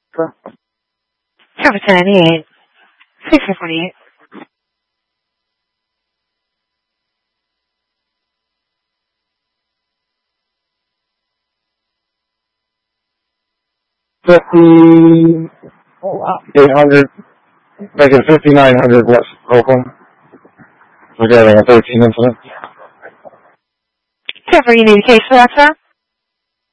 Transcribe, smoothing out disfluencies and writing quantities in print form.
Sure. Traffic 98. 648. Oh wow. 800, making 5900 West Oakland. Regarding a 13 incident. Trevor, you need a case for that, sir?